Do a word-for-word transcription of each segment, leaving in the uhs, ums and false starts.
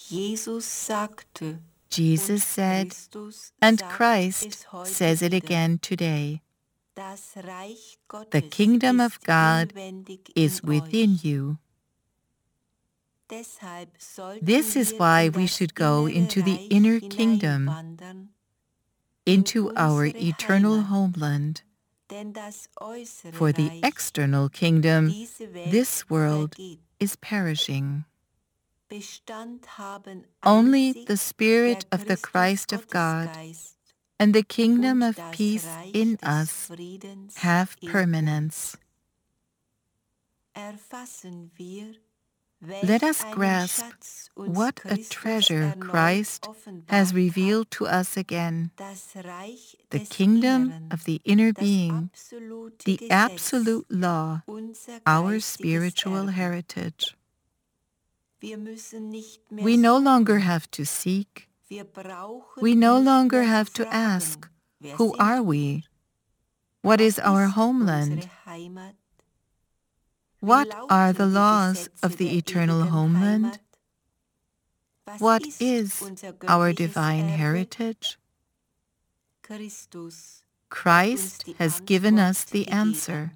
Jesus sagte, Jesus said, and Christ says it again today, the kingdom of God is within you. This is why we should go into the inner kingdom, into our eternal homeland. For the external kingdom, this world is perishing. Only the Spirit of the Christ of God and the kingdom of peace in us have permanence. Let us grasp what a treasure Christ has revealed to us again, the kingdom of the inner being, the absolute law, our spiritual heritage. We no longer have to seek. We no longer have to ask, who are we? What is our homeland? What are the laws of the eternal homeland? What is our divine heritage? Christ has given us the answer.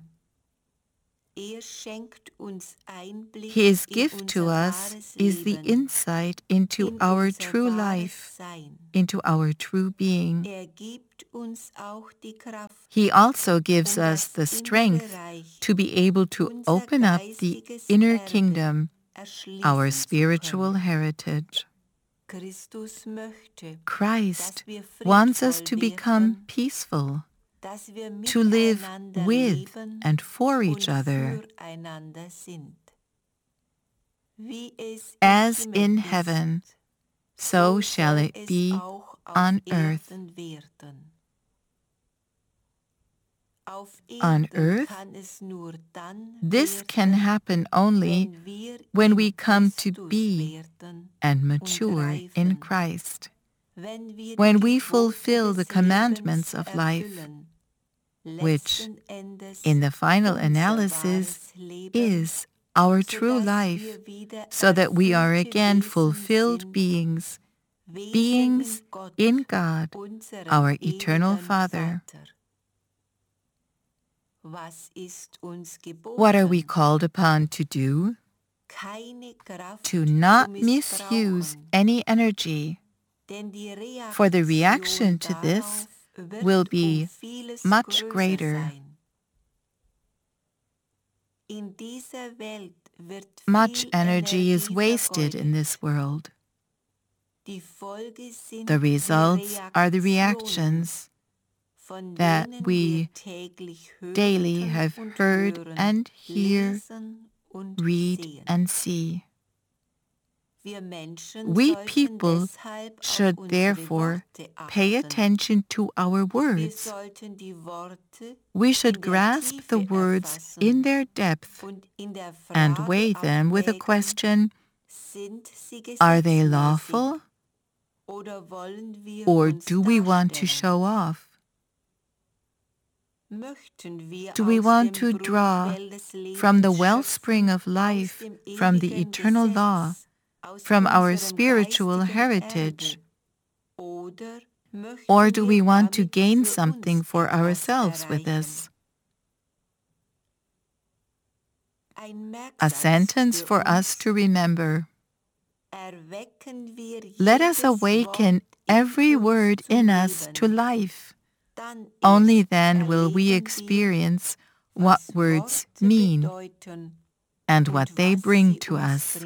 His gift to us is the insight into our true life, into our true being. He also gives us the strength to be able to open up the inner kingdom, our spiritual heritage. Christ wants us to become peaceful, to live with and for each other. As in heaven, so shall it be on earth. On earth, this can happen only when we come to be and mature in Christ, when we fulfill the commandments of life, which, in the final analysis, is our true life, so that we are again fulfilled beings, beings in God, our eternal Father. What are we called upon to do? To not misuse any energy, for the reaction to this will be much greater. Much energy is wasted in this world. The results are the reactions that we daily have heard and hear, read and see. We people should therefore pay attention to our words. We should grasp the words in their depth and weigh them with a question, are they lawful? Or do we want to show off? Do we want to draw from the wellspring of life, from the eternal law, from our spiritual heritage? Or do we want to gain something for ourselves with this? A sentence for us to remember. Let us awaken every word in us to life. Only then will we experience what words mean and what they bring to us.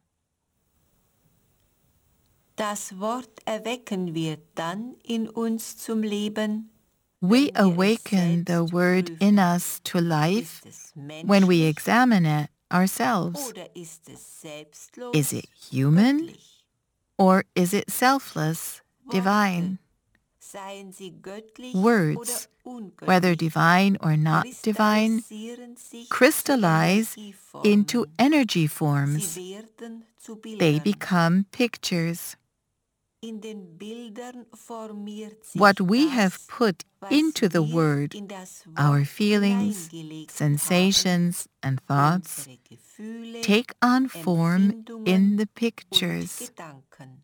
Das Wort erwecken wir dann in uns zum Leben. We awaken the word in us to life when we examine it ourselves. Is it human or is it selfless, divine? Words, whether divine or not divine, crystallize into energy forms. They become pictures. In den Bildern formiert sich What we das, have put was into the wir Word, in das our Wort feelings, hineingelegt sensations, and haben, thoughts, unsere Gefühle, take on form in the Empfindungen und pictures. Gedanken.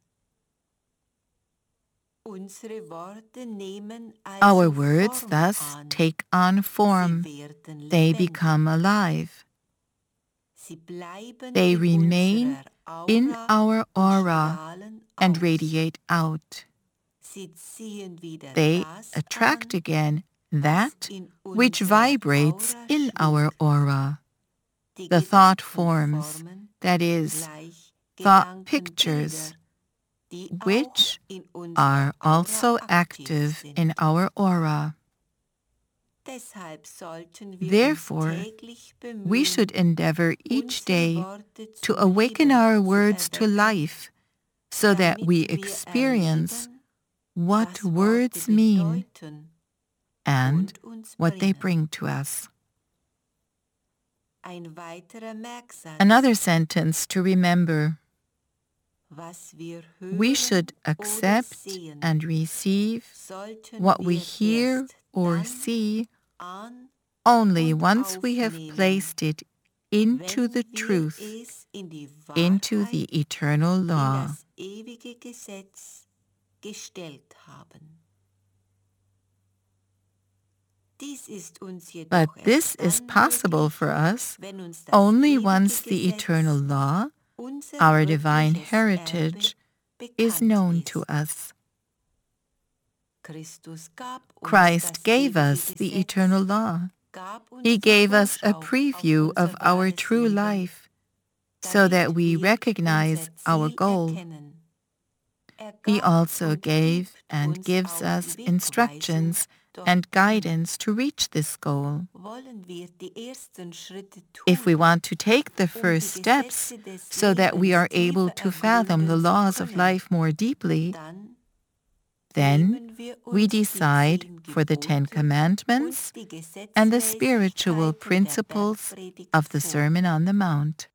Unsere Worte nehmen Our also words Form thus an. take on form. Sie werden They lebendig. become alive. Sie bleiben They in remain unserer in Aura our und aura strahlen and aus. radiate out. Sie ziehen wieder They das attract an, again was that in which unserer vibrates Aura in schwebt. our aura. Die The thought forms, Gedankenformen, that is, gleich thought Gedankenbilder, pictures, die which auch in unserer are Aura also aktiv active sind. in our aura. Deshalb sollten wir Therefore, uns täglich bemühen, we should endeavor each unsere day Worte to zum awaken Leben our zu words to erwecken, life, so that damit we wir experience erleben, what was words Worte mean bedeuten and und uns what they bringen. bring to us. Ein weiterer Merksatz, Another sentence to remember: was wir we hören should oder accept sehen, and receive sollten what we wir hear erst or dann see an- only und once we have aufnehmen, placed it into wenn the wir truth, es in die into Wahrheit, the eternal in law. das ewige Gesetz gestellt haben. Dies ist uns jedoch But this erst is dann possible möglich, for us wenn uns das only ewige once the Gesetz, eternal law, unser our divine göttliches heritage, Erbe, is bekannt known ist. to us. Christus gab uns Christ das gave ewige us the Gesetz, eternal law. gab uns He gave us a Vorschau auf preview unser of our wahres true Leben, life, so that damit we wir recognize unser our Ziel goal. erkennen. Er He gab also und gave gibt and uns gives auch us die instructions Wegweisung and dorthin. guidance to reach this goal. Wollen wir die ersten Schritte If we tun, want to take the um first die steps Gesetze des so that we Lebens are able tiefer to fathom the ergründen zu laws of können, life more deeply, dann then nehmen wir we uns die decide zehn for the Ten Gebote Commandments und die and the Gesetzmäßigkeiten spiritual der principles Bergpredigt of the vor. Sermon on the Mount.